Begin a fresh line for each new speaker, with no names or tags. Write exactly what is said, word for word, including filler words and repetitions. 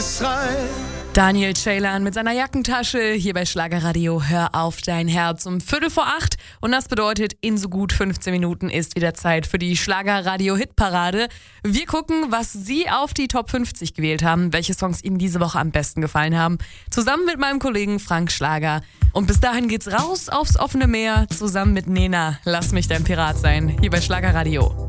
rein.
Daniel Ceylan mit seiner Jackentasche hier bei Schlagerradio. Hör auf dein Herz um Viertel vor acht. Und das bedeutet, in so gut fünfzehn Minuten ist wieder Zeit für die Schlagerradio-Hitparade. Wir gucken, was Sie auf die Top fünfzig gewählt haben, welche Songs Ihnen diese Woche am besten gefallen haben. Zusammen mit meinem Kollegen Frank Schlager. Und bis dahin geht's raus aufs offene Meer, zusammen mit Nena. Lass mich dein Pirat sein, hier bei Schlagerradio.